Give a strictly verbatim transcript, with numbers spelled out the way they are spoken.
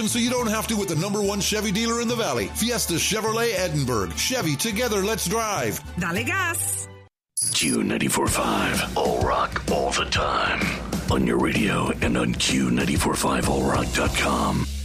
So you don't have to with the number one Chevy dealer in the Valley. Fiesta Chevrolet Edinburgh. Chevy, together, let's drive. Dale gas. Q ninety-four point five, all rock, all the time. On your radio and on Q nine four five all rock dot com.